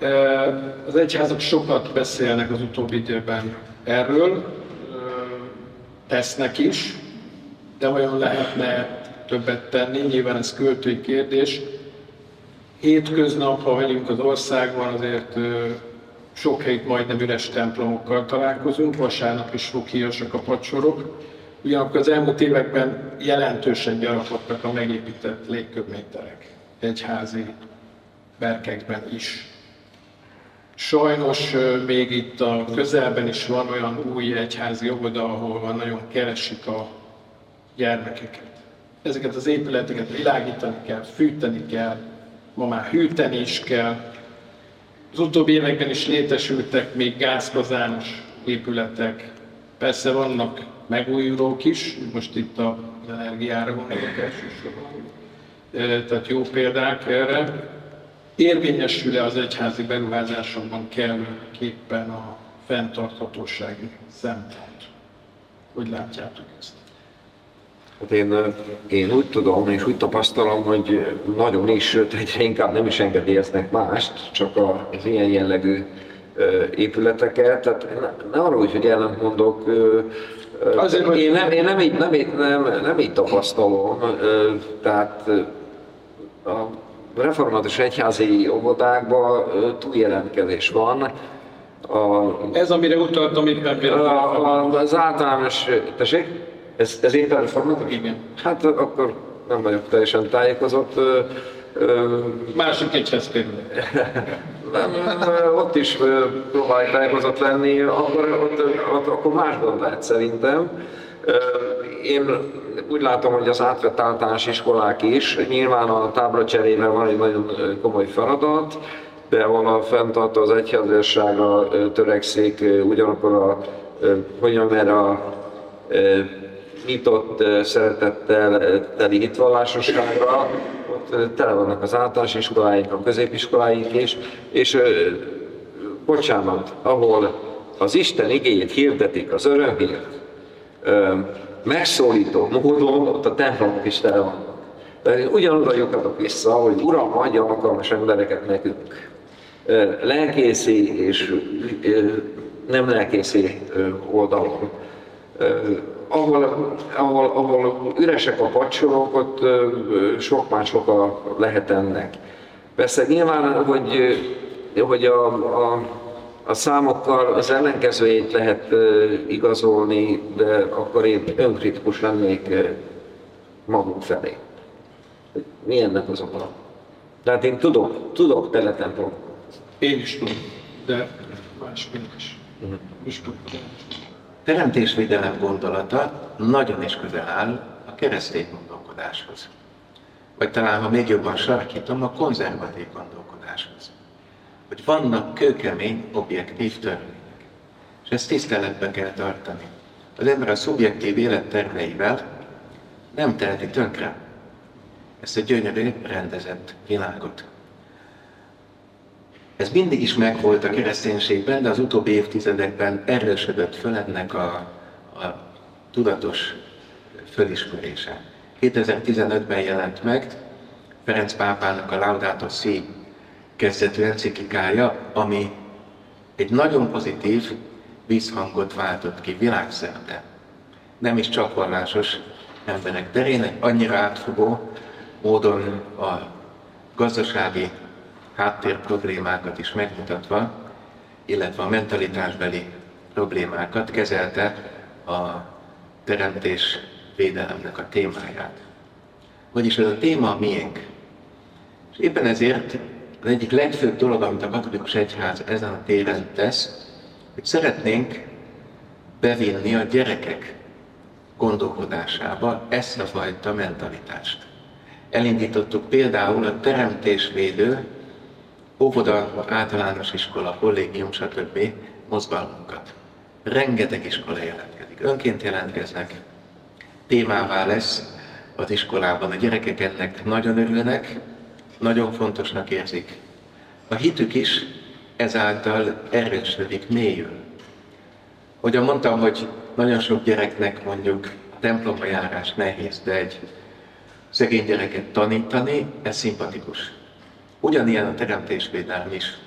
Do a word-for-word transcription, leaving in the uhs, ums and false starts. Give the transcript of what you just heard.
Az egyházak sokat beszélnek az utóbbi időben erről, tesznek is, de olyan lehetne többet tenni, nyilván ez költői kérdés. Hétköznap, ha vagyunk az országban, azért sok helyt majdnem üres templomokkal találkozunk, vasárnap is foghíjasak a padsorok. Ugyanakkor az elmúlt években jelentősen gyarapodtak a megépített légköbméterek, egyházi berkekben is. Sajnos még itt a közelben is van olyan új egyházi óvoda, ahol nagyon keresik a gyermekeket. Ezeket az épületeket világítani kell, fűteni kell, ma már hűteni is kell. Az utóbbi években is létesültek még gázkazános épületek. Persze vannak megújulók is, most itt az energiára gondolok elsősorban. Tehát jó példák erre. Érvényesül-e az egyházi beruházásokban kellőképpen a fenntarthatósági szempont? Hogy látjátok ezt? Hát én, én úgy tudom, és úgy tapasztalom, hogy nagyon is, sőt egyre inkább nem is engedélyeznek mást, csak az ilyen jellegű épületeket. Tehát ne arra úgy, hogy ellent mondok, Azért, én, nem, én nem, így, nem, nem, nem így tapasztalom, tehát a református egyházi óvodákban túljelentkezés van. A, Ez, amire utaltam itt például. Az általános, tessék? Ez, ez éppen református? Igen. Hát akkor nem vagyok teljesen tájékozott. Másik egyház például. Ott is próbálj tájékozott lenni, akkor, ott, ott, akkor más gond lehet szerintem. Én úgy látom, hogy az átvett általános iskolák is, nyilván a táblacserében van egy nagyon komoly feladat, de ahol a fenntartó az egyházasságra törekszik, ugyanakkor a, hogyan mert a nyitott szeretettel teli hitvallásosságra, ott tele vannak az általános iskoláink, a középiskoláink is, és bocsánat, ahol az Isten igéjét hirdetik, az örömhírt, megszólító módon, ott a templomok is tele vannak. Ugyanoda lyukadok vissza, hogy Uram, adja alkalmas embereket nekünk. Lelkészi és nem lelkészi oldalon. Ahol, ahol, ahol üresek a padsorok, ott sok más oka lehet ennek. Persze nyilván, hogy, hogy a, a, a számokkal az ellenkezőjét lehet igazolni, de akkor én önkritikus lennék magunk felé. Mi ennek az oka? Tehát én tudok, tudok teletemplom. Én is tudom, de másképp is. Uh-huh. Teremtésvédelem gondolata nagyon is közel áll a keresztény gondolkodáshoz. Vagy talán, ha még jobban sarkítom, a konzervatív gondolkodáshoz. Hogy vannak kőkemény, objektív törvények. És ezt tiszteletben kell tartani. Az ember a szubjektív életterveivel nem teheti tönkre ezt a gyönyörű, rendezett világot. Ez mindig is megvolt a kereszténységben, de az utóbbi évtizedekben erősödött föl ennek a, a tudatos fölismerése. kétezer-tizenötben jelent meg Ferenc pápának a Laudato Si kezdetű enciklikája, ami egy nagyon pozitív visszhangot váltott ki világszerte. Nem is csak vallásos emberek terén, egy annyira átfogó módon a gazdasági háttér problémákat is megmutatva, illetve a mentalitásbeli problémákat kezelte a teremtés védelemnek a témáját. Vagyis ez a téma a miénk. És éppen ezért az egyik legfőbb dolog, amit a katolikus egyház ezen a téren tesz, hogy szeretnénk bevinni a gyerekek gondolkodásába ezt a fajta mentalitást. Elindítottuk például a teremtésvédő óvoda, általános iskola, kollégium, stb. Mozgalmunkat. Rengeteg iskola jelentkezik, önként jelentkeznek. Témává lesz az iskolában. A gyerekek ennek nagyon örülnek, nagyon fontosnak érzik. A hitük is ezáltal erősödik, mélyül. Hogyan mondtam, hogy nagyon sok gyereknek mondjuk templomba járás nehéz, de egy szegény gyereket tanítani, ez szimpatikus. Ugyanilyen a teremtésvédelem is.